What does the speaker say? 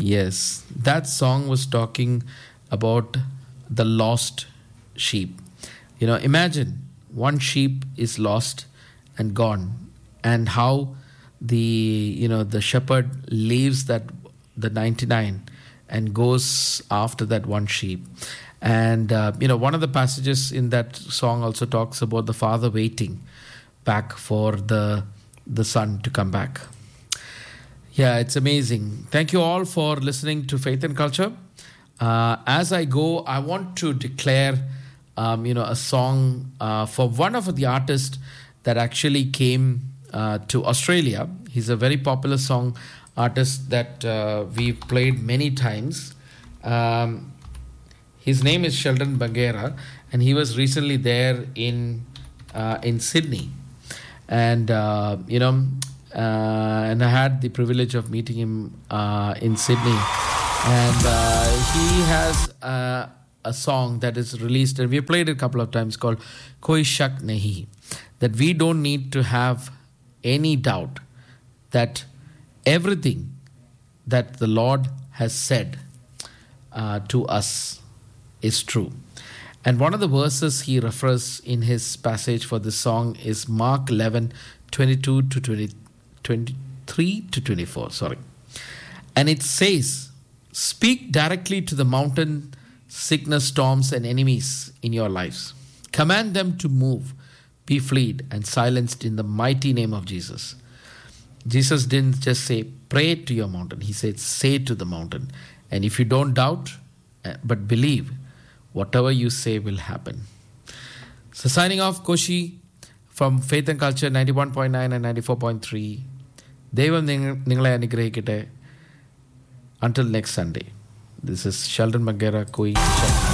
Yes, that song was talking about the lost sheep. Imagine one sheep is lost and gone, and how the shepherd leaves the 99 and goes after that one sheep. And one of the passages in that song also talks about the father waiting back for the son to come back. Yeah, it's amazing. Thank you all for listening to Faith and Culture. As I go, I want to declare, a song for one of the artists that actually came to Australia. He's a very popular song artist that we've played many times. His name is Sheldon Banguera, and he was recently there in Sydney. And and I had the privilege of meeting him in Sydney. And he has a song that is released, and we played it a couple of times, called Koi Shak Nahi. That we don't need to have any doubt that everything that the Lord has said to us is true. And one of the verses he refers in his passage for this song is Mark 11, 22 to 23 to 24. Sorry. And it says, speak directly to the mountain, sickness, storms, and enemies in your lives. Command them to move, be fleed, and silenced in the mighty name of Jesus. Jesus didn't just say, pray to your mountain. He said, say to the mountain. And if you don't doubt, but believe, whatever you say will happen. So signing off, Koshi from Faith and Culture 91.9 and 94.3. Devam ningale anigrahikite. Until next Sunday. This is Sheldon Banguera, Koi Shak.